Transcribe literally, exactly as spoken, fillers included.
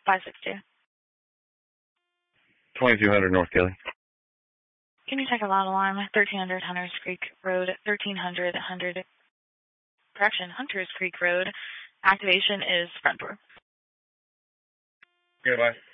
five six two. twenty-two hundred North Kelly. Can you take a loud alarm? thirteen hundred Hunters Creek Road, thirteen hundred, one hundred, correction, Hunters Creek Road. Activation is front door. Goodbye.